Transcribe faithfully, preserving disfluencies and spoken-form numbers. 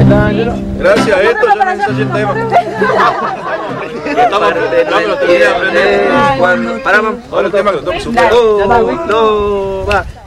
Gracias a esto yo me ensayé el tema. Estamos, no, lo terminé de aprender. Paramos. Ahora el tema lo tomo su Uno, dos, va.